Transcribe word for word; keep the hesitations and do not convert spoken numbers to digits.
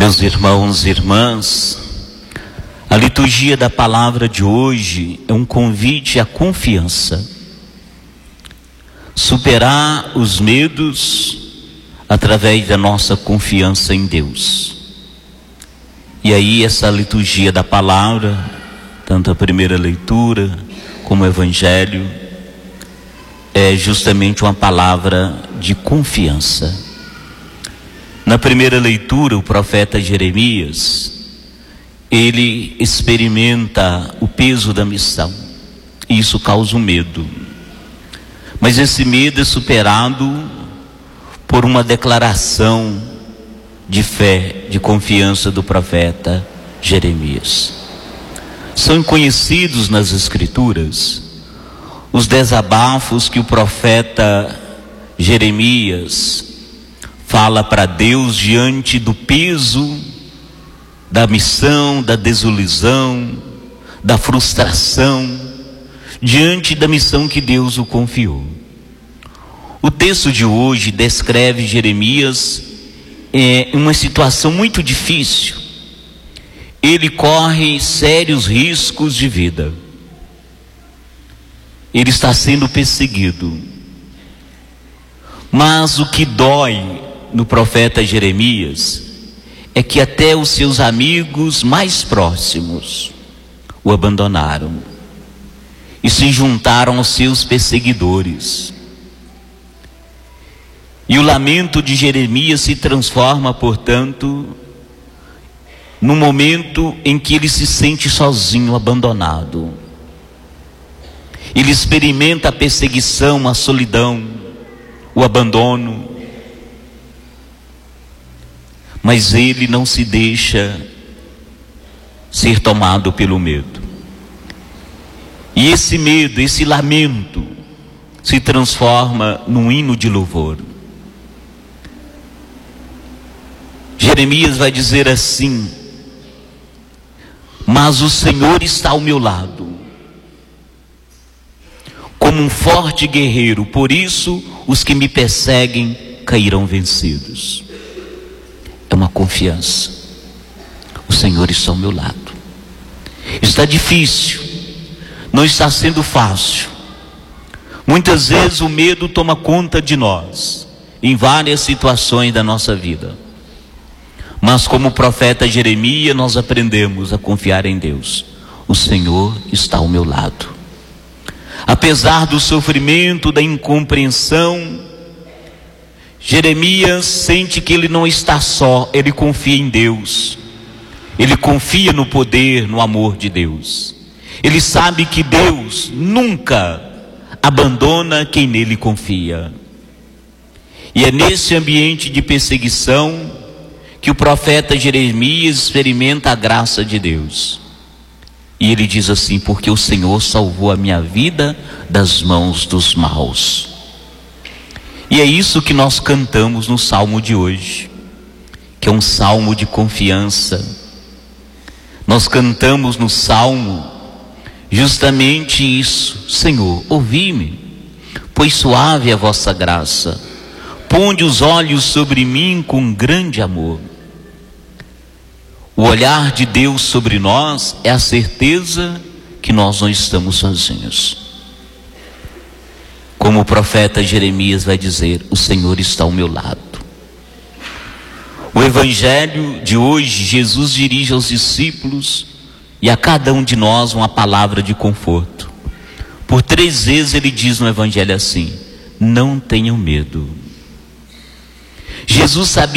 Meus irmãos e irmãs, a liturgia da palavra de hoje é um convite à confiança. Superar os medos através da nossa confiança em Deus. E aí essa liturgia da palavra, tanto a primeira leitura como o Evangelho, é justamente uma palavra de confiança. Na primeira leitura, o profeta Jeremias, ele experimenta o peso da missão, e isso causa um medo. Mas esse medo é superado por uma declaração de fé, de confiança do profeta Jeremias. São conhecidos nas Escrituras os desabafos que o profeta Jeremias fala para Deus diante do peso da missão, da desilusão, da frustração, diante da missão que Deus o confiou. O texto de hoje descreve Jeremias em uma situação muito difícil. Ele corre sérios riscos de vida. Ele está sendo perseguido. Mas o que dói no profeta Jeremias é que até os seus amigos mais próximos o abandonaram e se juntaram aos seus perseguidores. E o lamento de Jeremias se transforma, portanto, num momento em que ele se sente sozinho, abandonado. Ele experimenta a perseguição, a solidão, o abandono. Mas ele não se deixa ser tomado pelo medo. E esse medo, esse lamento, se transforma num hino de louvor. Jeremias vai dizer assim: mas o Senhor está ao meu lado, como um forte guerreiro, por isso os que me perseguem cairão vencidos. É uma confiança. O Senhor está ao meu lado. Está difícil, não está sendo fácil. Muitas vezes o medo toma conta de nós, em várias situações da nossa vida. Mas como o profeta Jeremias, nós aprendemos a confiar em Deus. O Senhor está ao meu lado. Apesar do sofrimento, da incompreensão, Jeremias sente que ele não está só, ele confia em Deus. Ele confia no poder, no amor de Deus. Ele sabe que Deus nunca abandona quem nele confia. E é nesse ambiente de perseguição que o profeta Jeremias experimenta a graça de Deus. E ele diz assim: porque o Senhor salvou a minha vida das mãos dos maus. E é isso que nós cantamos no salmo de hoje, que é um salmo de confiança. Nós cantamos no salmo justamente isso: Senhor, ouvi-me, pois suave é a vossa graça. Ponde os olhos sobre mim com grande amor. O olhar de Deus sobre nós é a certeza que nós não estamos sozinhos. Como o profeta Jeremias vai dizer: o Senhor está ao meu lado. O Evangelho de hoje, Jesus dirige aos discípulos e a cada um de nós uma palavra de conforto. Por três vezes ele diz no Evangelho assim: não tenham medo. Jesus sabia